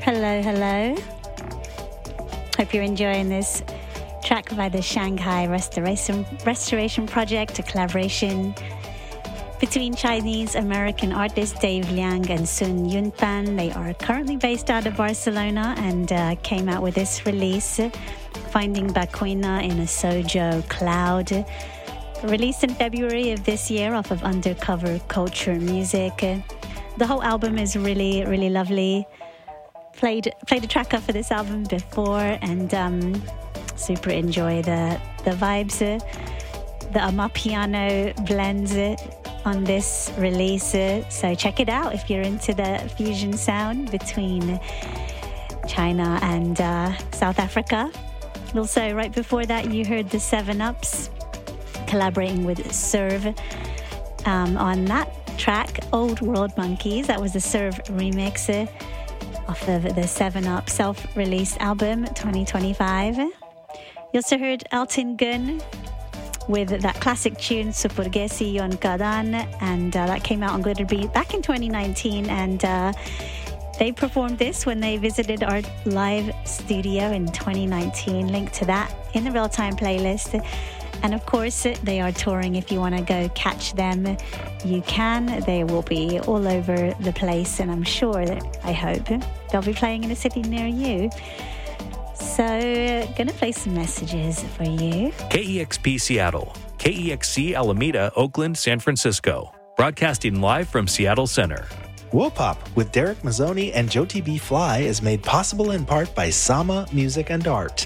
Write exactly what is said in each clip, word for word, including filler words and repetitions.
Hello, hello. Hope you're enjoying this track by the Shanghai Restoration Restoration Project, a collaboration between Chinese-American artists Dave Liang and Sun Yunpan. They are currently based out of Barcelona and uh, came out with this release, Finding Bakuina in a Sojo Cloud. Released in February of this year off of Undercover Culture Music. The whole album is really, really lovely. Played played a track up for this album before and um, super enjoy the, the vibes. The Amapiano blends on this release. So check it out if you're into the fusion sound between China and uh, South Africa. Also, right before that, you heard the Seven Ups collaborating with Serve um, on that track, Old World Monkeys. That was the Serve remix uh, off of the Seven Up self-released album twenty twenty-five. You also heard Altin Gun with that classic tune Supurgesi Yon Kadan, and uh, that came out on Glitterbeat back in twenty nineteen, and uh, they performed this when they visited our live studio in twenty nineteen. Link to that in the real-time playlist. And of course, they are touring. If you want to go catch them, you can. They will be all over the place, and I'm sure that, I hope, they'll be playing in a city near you. So, gonna play some messages for you. K E X P Seattle, K E X C Alameda, Oakland, San Francisco. Broadcasting live from Seattle Center. Wopop with Derek Mazzoni and Jyoti B. Fly is made possible in part by Sama Music and Art.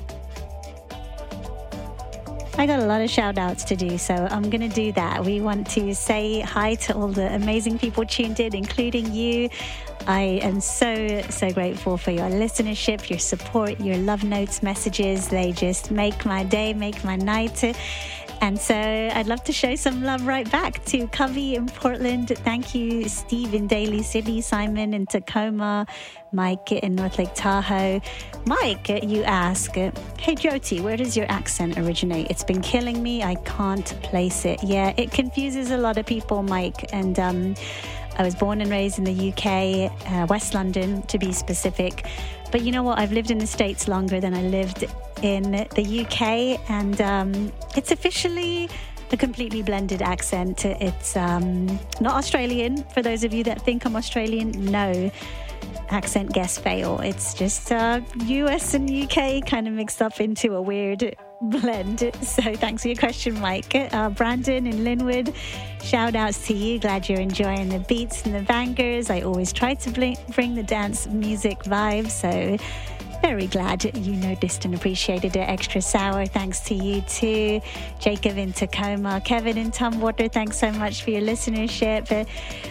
I got a lot of shout outs to do, so I'm going to do that. We want to say hi to all the amazing people tuned in, including you. I am so, so grateful for your listenership, your support, your love notes, messages. They just make my day, make my night. And so I'd love to show some love right back to Covey in Portland. Thank you, Steve in Daly City, Simon in Tacoma, Mike in North Lake Tahoe. Mike, you ask, hey Jyoti, where does your accent originate? It's been killing me. I can't place it. Yeah, it confuses a lot of people, Mike. And um, I was born and raised in the U K, uh, West London to be specific. But you know what? I've lived in the States longer than I lived in the U K, and um, it's officially a completely blended accent. It's um, not Australian. For those of you that think I'm Australian, no. Accent guess fail. It's just uh, U S and U K kind of mixed up into a weird blend. So thanks for your question, Mike. Uh, Brandon in Linwood, shout outs to you. Glad you're enjoying the beats and the bangers. I always try to bring, bring the dance music vibe, so very glad you noticed and appreciated it. Extra sour, thanks to you too. Jacob in Tacoma, Kevin in Tumwater, thanks so much for your listenership.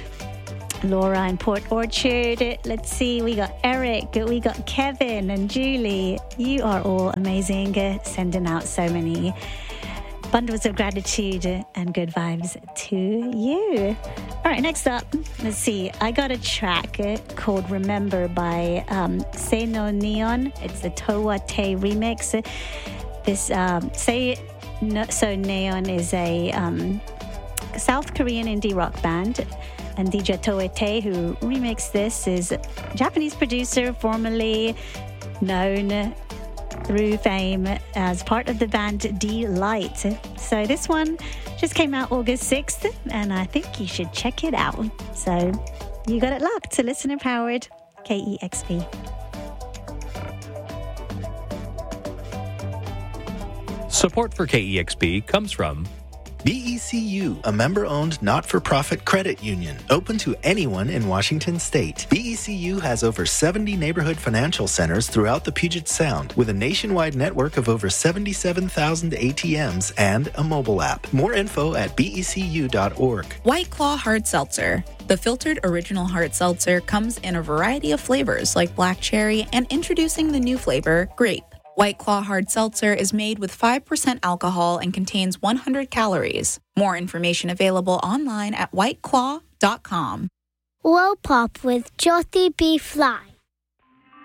Laura in Port Orchard. Let's see, we got Eric, we got Kevin and Julie. You are all amazing, sending out so many bundles of gratitude and good vibes to you. All right, next up, let's see. I got a track called Remember by um, Seno Neon. It's the Towa Te remix. This um, Say no, So Neon is a um, South Korean indie rock band. And D J Toete, who remixed this, is a Japanese producer formerly known through fame as part of the band D-Light. So this one just came out August sixth, and I think you should check it out. So you got it locked to listener-powered K E X P. Support for K E X P comes from B E C U, a member-owned not-for-profit credit union, open to anyone in Washington state. B E C U has over seventy neighborhood financial centers throughout the Puget Sound, with a nationwide network of over seventy-seven thousand A T Ms and a mobile app. More info at B E C U dot org. White Claw Hard Seltzer. The filtered original hard seltzer comes in a variety of flavors like black cherry and introducing the new flavor, grape. White Claw Hard Seltzer is made with five percent alcohol and contains one hundred calories. More information available online at white claw dot com. Wopop with Jyoti B. Fly.